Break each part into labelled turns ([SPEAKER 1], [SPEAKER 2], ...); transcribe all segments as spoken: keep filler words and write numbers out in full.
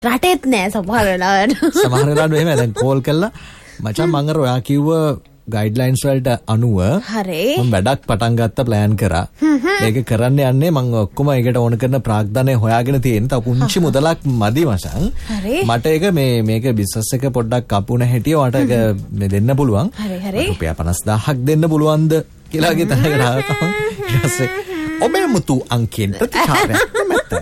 [SPEAKER 1] රටෙත් නෑ සමහර වෙලාවට.
[SPEAKER 2] සමහර වෙලාවට එහෙම දැන් කෝල් කළා මචං මම අර ඔයා කිව්ව ගයිඩ්ලයින්ස් වලට අනුව
[SPEAKER 1] හරි
[SPEAKER 2] මම වැඩක් පටන් ගත්ත ප්ලෑන් කරා. ඒක කරන්න යන්නේ මම ඔක්කොම ඒකට ඕන කරන ප්‍රාග්ධනය හොයාගෙන තියෙන. තව පුංචි මුදලක් මදි මචං. මට ඒක මේ මේක බිස්නස් එක පොඩ්ඩක් කපුණ හැටිය මට ඒක මේ දෙන්න පුළුවන්.
[SPEAKER 1] හරි හරි.
[SPEAKER 2] රුපියල් පනස් දාහක් දෙන්න පුළුවන්ද කියලා ගේ තැනකට ආවා. ඊට පස්සේ ඔබේ මුතු අංකෙන් ප්‍රතිචාරයක් නැත.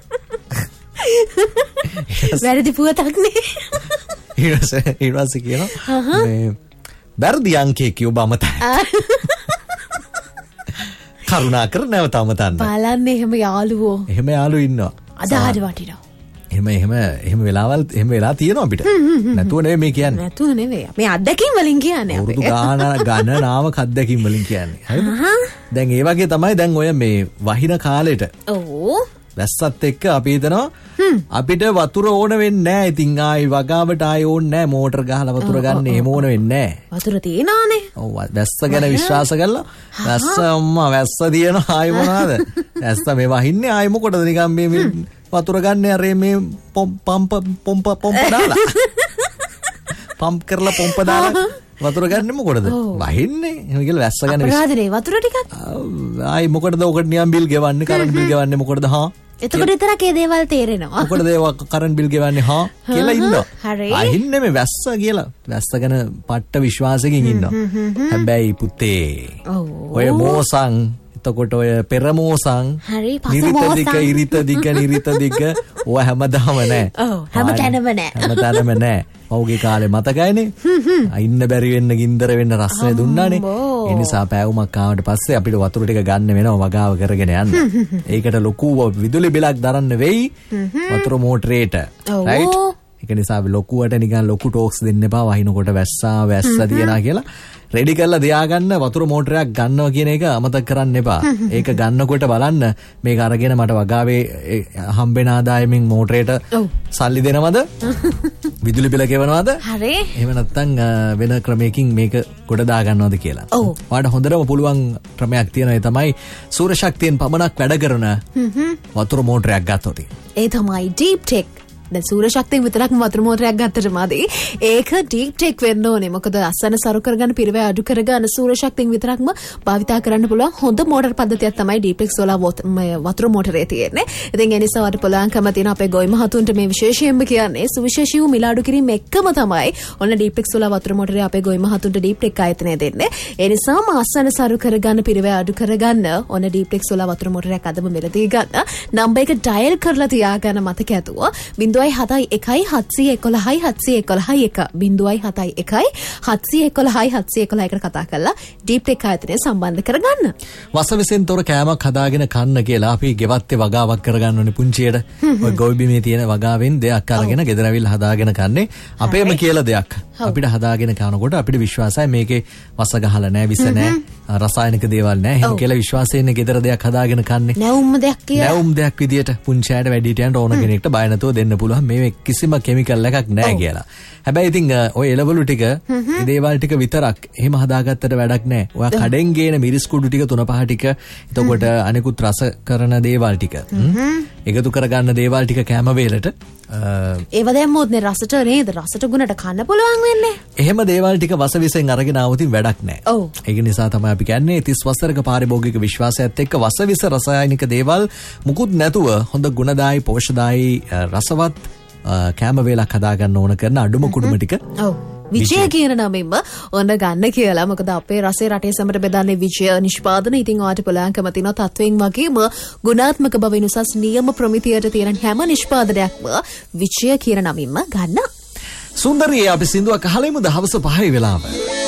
[SPEAKER 1] වැරදි පුවතක් නේ.
[SPEAKER 2] ඊට පස්සේ ඊට පස්සේ කියනවා මේ වැරදි අංකේ කිව්ව අමතයි. කරුණාකර නැවත අමතන්න.
[SPEAKER 1] බලන්න එහෙම යාළුවෝ.
[SPEAKER 2] එහෙම යාළුවෝ ඉන්නවා.
[SPEAKER 1] අදාහට වටිනවා.
[SPEAKER 2] එහෙම එහෙම එහෙම වෙලාවල් එහෙම වෙලා තියෙනවා අපිට. නැතුව නෙවෙයි මේ කියන්නේ.
[SPEAKER 1] නැතුව නෙවෙයි. මේ අත්දැකීම් වලින් කියන්නේ අපි.
[SPEAKER 2] උරුදු ගාන ගණනාවක් අත්දැකීම් වලින් කියන්නේ. හරිද? දැන් ඒ වගේ තමයි දැන් ඔය මේ වහින කාලෙට.
[SPEAKER 1] ඔව්.
[SPEAKER 2] වැස්සත් එක්ක අපි හිතනවා අපිට වතුර ඕන වෙන්නේ නැහැ. ඉතින් ආයි වගාවට ආයි ඕනේ නැහැ. මෝටර ගහලා වතුර ගන්න එහෙම ඕන වෙන්නේ නැහැ.
[SPEAKER 1] වතුර තියනානේ.
[SPEAKER 2] ඔව් වැස්ස ගැන විශ්වාස කරලා වැස්ස අම්මා වැස්ස තියනවා ආයි මොනවාද? වැස්ස මේ වහින්නේ ආයි මොකටද නිකන් මේ මේ වතුර ගන්න අර මේ පම්ප පොම්ප පොම්ප දාලා. පම්ප් කරලා පොම්ප දාලා වතුර ගන්න මොකටද? වහින්නේ. එහෙම කියලා වැස්ස ගැන
[SPEAKER 1] අපරාධනේ වතුර ටිකක්.
[SPEAKER 2] ආයි මොකටද ඔකට නියම් බිල් ගෙවන්නේ? කරන්ට් බිල් ගෙවන්නේ මොකටද? හා
[SPEAKER 1] එතකොට විතරක් ඒ දේවල් තේරෙනවා.
[SPEAKER 2] මොකටද ඒ කරන්ට් බිල් ගෙවන්නේ හා කියලා ඉන්නවා.
[SPEAKER 1] හරි.
[SPEAKER 2] අහින්නේ මේ වැස්ස කියලා. වැස්ස ගැන පට්ට විශ්වාසයෙන් ඉන්නවා. හැබැයි පුතේ. ඔය මෝසන් එතකොට ඔය පෙරමෝසන්
[SPEAKER 1] හරි
[SPEAKER 2] නිරිත දිග ඉරිත දිග නිරිත දිග ඔය හැමදාම නෑ.
[SPEAKER 1] ඔව් හැමතැනම නෑ.
[SPEAKER 2] හැමතැනම නෑ. පෞගේ කාලේ මතකයිනේ. ඉන්න බැරි වෙන්න ගින්දර වෙන්න රස්නේ දුන්නානේ. ඒ නිසා පෑවුමක් ආවට පස්සේ අපිට වතුර ටික ගන්න වෙනවා වගාව කරගෙන යන්න. ඒකට ලොකු විදුලි බිලක් දරන්න වෙයි වතුර මෝටරේට. රයිට්? ඒක නිසා ලොකුවට නිකන් ලොකු ටෝක්ස් දෙන්න එපා වහිනකොට වැස්සා වැස්ස තියනා කියලා. රෙඩි කරලා තියාගන්න වතුර මෝටරයක් ගන්නවා කියන එක අමතක කරන්න එපා. ඒක ගන්නකොට බලන්න මේක අරගෙන මට වගාවේ හම්බෙන ආදායමින් මෝටරේට සල්ලි දෙනවද? විදුලි බිල ගෙවනවද?
[SPEAKER 1] හරි.
[SPEAKER 2] එහෙම නැත්නම් වෙන ක්‍රමයකින් මේක ගොඩ දා ගන්නවද කියලා. ඔයාලට හොඳටම පුළුවන් ක්‍රමයක් තියෙනවා. ඒ තමයි සූර්ය ශක්තියෙන් පමණක් වැඩ කරන වතුර මෝටරයක් ගත්තොත්.
[SPEAKER 1] ඒ තමයි ඩීප් ටෙක්. දැන් සූර්ය ශක්තියෙන් විතරක් වතුර මෝටරයක් ගත්තට මදි. ඒක ඩීප් ටෙක් වෙන්න ඕනේ. මොකද අස්සන සරු කරගන්න පිරවැය අඩු කරගන්න සූර්ය ශක්තියෙන් විතරක්ම භාවිතා කරන්න පුළුවන් හොඳ මෝටර පද්ධතියක් තමයි ඩීප් ටෙක් සෝලාර් වතුර මෝටරේ තියෙන්නේ. ඉතින් ඒ නිසා වට පුළුවන්කම තියෙන අපේ ගොවි මහතුන්ට මේ විශේෂයෙන්ම කියන්නේ සුවිශේෂී වූ මිලාඩු කිරීම එක්කම තමයි ඔන්න ඩීප් ටෙක් සෝලාර් වතුර මෝටරේ අපේ ගොවි මහතුන්ට ඩීප් ටෙක් ආයතනය දෙන්නේ. ඒ නිසාම අස්සන සරු කරගන්න පිරවැය අඩු කරගන්න ඔන්න ඩීප් ටෙක් සෝලාර් වතුර මෝටරයක් අදම මෙලදී ගන්න. නම්බර් එක ඩයල් කරලා තියාගන්න මතක ඇතුව බිංදුවයි හතයි එකයි හත්සිය එකොළහයි හත්සිය එකොළහයි එක බිංදුවයි හතයි එකයි හත්සිය එකොළහයි හත්සිය එකොළහයි එකට කතා කරලා ඩීප් ටෙක් ආයතනය සම්බන්ධ කරගන්න.
[SPEAKER 2] වසවිසෙන් තොර කෑමක් හදාගෙන කන්න කියලා අපි ගෙවත්තේ වගාවක් කරගන්න ඕනේ පුංචියට. ඔය ගොවිබිමේ තියෙන වගාවෙන් දෙයක් අරගෙන ගෙදර ඇවිල්ලා හදාගෙන කන්නේ අපේම කියලා දෙයක්. අපිට හදාගෙන කනකොට අපිට විශ්වාසයි මේකේ වස ගහලා නැහැ විස නැහැ රසායනික දේවල් නැහැ. එහෙම කියලා විශ්වාසයෙන් ගෙදර දෙයක් හදාගෙන කන්නේ.
[SPEAKER 1] නැවුම් දෙයක් කියලා.
[SPEAKER 2] නැවුම් දෙයක් විදියට පුංචියට වැඩිහිටියන්ට ඕන කෙනෙක්ට බය නැතුව දෙන්න පුළුවන්. මේ කිසිම කෙමිකල් එකක් නැහැ කියලා. හැබැයි ඉතින් ඔය එළවලු ටික මේ දේවල් ටික විතරක් එහෙම හදාගත්තට වැඩක් නැහැ. ඔයා කඩෙන් ගේන මිරිස් කුඩු ටික තුන පහ ටික එතකොට අනිකුත් රස කරන දේවල් ටික එකතු කරගන්න දේවල් ටික කැම වේලට
[SPEAKER 1] ඒව දැම්මොත් නේ රසට නේද රසට ගුණට කන්න පුළුවන් වෙන්නේ.
[SPEAKER 2] එහෙම දේවල් ටික වසවිසෙන් අරගෙන આવොත් වැඩක් නැහැ. ඒක නිසා තමයි අපි කියන්නේ තිස් වසරක පාරිභෝගික විශ්වාසයත් එක්ක වසවිස රසායනික දේවල් මුකුත් නැතුව හොඳ ගුණදායි පෝෂදායි රසවත් කැම වේලක් හදාගන්න ඕන කරන අඩුම කුඩුම ටික
[SPEAKER 1] විජය කියන නමින්ම ඔන්න ගන්න කියලා. මොකද අපේ රසේ රටේ සමට බෙදන්නේ විජය නිෂ්පාදන. ඉතින් ඔයාලට පුළුවන්කම තියෙනවා තත්වයෙන් වගේම ගුණාත්මක බවින් උසස් නියම ප්‍රමිතියට තියෙන හැම නිෂ්පාදනයක්ම විජය කියන නමින්ම ගන්න.
[SPEAKER 2] සුන්දරියේ අපි සින්දුවක් අහලෙමු දහවස පහේ වෙලාව.